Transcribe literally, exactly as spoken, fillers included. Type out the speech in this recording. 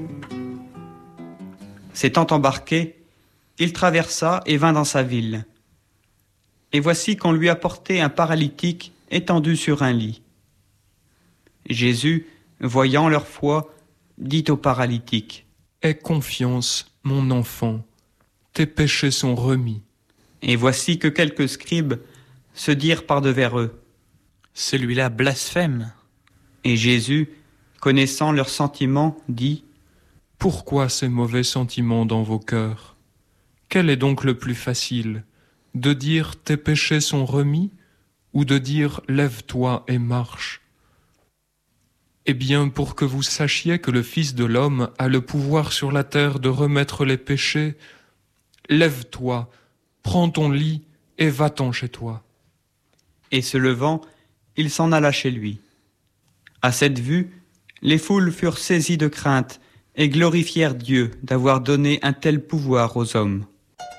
S'étant embarqué, il traversa et vint dans sa ville. Et voici qu'on lui apportait un paralytique étendu sur un lit. Jésus, voyant leur foi, dit au paralytique : « Aie confiance, mon enfant, tes péchés sont remis. » Et voici que quelques scribes se dirent par-devers eux : « Celui-là blasphème. » Et Jésus, connaissant leurs sentiments, dit : « Pourquoi ces mauvais sentiments dans vos cœurs ? Quel est donc le plus facile, de dire tes péchés sont remis ou de dire lève-toi et marche ? Eh bien, pour que vous sachiez que le Fils de l'homme a le pouvoir sur la terre de remettre les péchés, lève-toi, prends ton lit et va-t'en chez toi. » Et se levant, il s'en alla chez lui. À cette vue, les foules furent saisies de crainte et glorifièrent Dieu d'avoir donné un tel pouvoir aux hommes.